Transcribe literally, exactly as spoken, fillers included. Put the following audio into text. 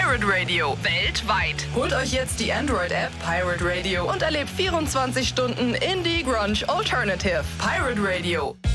Pirate Radio. Weltweit. Holt euch jetzt die Android-App Pirate Radio und erlebt vierundzwanzig Stunden Indie Grunge Alternative. Pirate Radio.